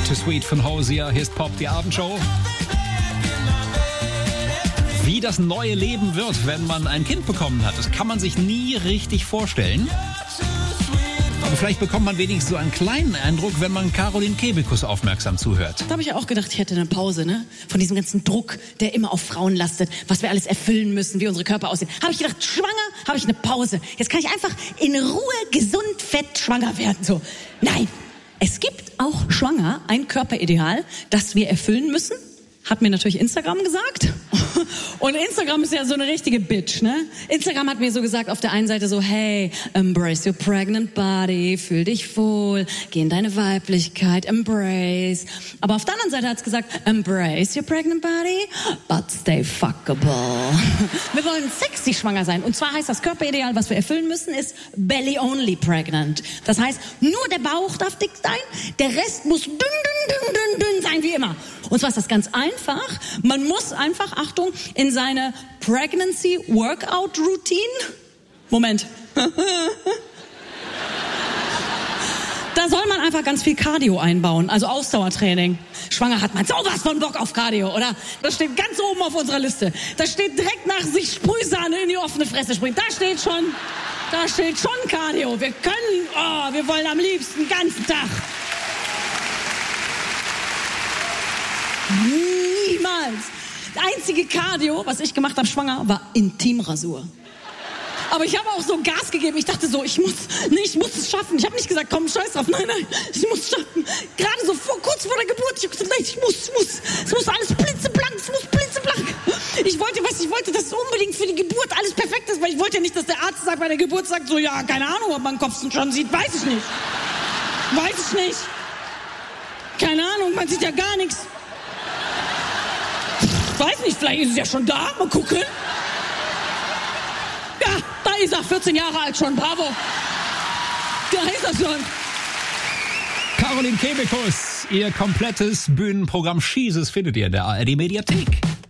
Too Sweet von Hosier. Hier ist Pop, die Abendshow. Wie das neue Leben wird, wenn man ein Kind bekommen hat, das kann man sich nie richtig vorstellen. Aber vielleicht bekommt man wenigstens so einen kleinen Eindruck, wenn man Caroline Kebekus aufmerksam zuhört. Da habe ich ja auch gedacht, ich hätte eine Pause, ne? Von diesem ganzen Druck, der immer auf Frauen lastet, was wir alles erfüllen müssen, wie unsere Körper aussehen. Habe ich gedacht, schwanger, habe ich eine Pause. Jetzt kann ich einfach in Ruhe, gesund, fett schwanger werden. So, nein, es gibt auch schwanger ein Körperideal, das wir erfüllen müssen. Hat mir natürlich Instagram gesagt. Und Instagram ist ja so eine richtige Bitch, ne? Instagram hat mir so gesagt, auf der einen Seite so, hey, embrace your pregnant body, fühl dich wohl, geh in deine Weiblichkeit, embrace. Aber auf der anderen Seite hat es gesagt, embrace your pregnant body, but stay fuckable. Wir wollen sexy schwanger sein. Und zwar heißt das Körperideal, was wir erfüllen müssen, ist belly only pregnant. Das heißt, nur der Bauch darf dick sein, der Rest muss dünn sein wie immer. Und zwar ist das ganz einfach. Man muss einfach, Achtung, in seine Pregnancy Workout Routine. Moment. Da soll man einfach ganz viel Cardio einbauen, also Ausdauertraining. Schwanger hat man sowas von Bock auf Cardio, oder? Das steht ganz oben auf unserer Liste. Da steht direkt nach sich Sprühsahne in die offene Fresse springen. Da steht schon Cardio. Wir wollen am liebsten den ganzen Tag. Niemals. Das einzige Cardio, was ich gemacht habe, schwanger, war Intimrasur. Aber ich habe auch so Gas gegeben. Ich dachte so, ich muss es schaffen. Ich habe nicht gesagt, komm, scheiß drauf. Nein, ich muss es schaffen. Gerade so kurz vor der Geburt. Ich habe gesagt, nein, ich muss. Es muss alles blitzeblank. Ich wollte, dass unbedingt für die Geburt alles perfekt ist, weil ich wollte ja nicht, dass der Arzt bei der Geburt sagt, so, ja, keine Ahnung, ob man den Kopf schon sieht. Weiß ich nicht. Keine Ahnung, man sieht ja gar nichts. Weiß nicht, vielleicht ist es ja schon da. Mal gucken. Ja, da ist er, 14 Jahre alt schon. Bravo. Da ist er schon. Caroline Kebekus, ihr komplettes Bühnenprogramm Schießes findet ihr in der ARD Mediathek.